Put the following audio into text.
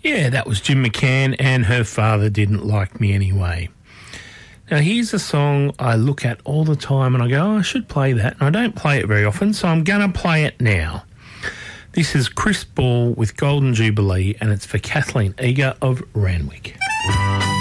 Yeah, that was Jim McCann and Her Father Didn't Like Me Anyway. Now, here's a song I look at all the time and I go, I should play that. And I don't play it very often, so I'm going to play it now. This is Chris Ball with Golden Jubilee, and it's for Kathleen Eager of Randwick.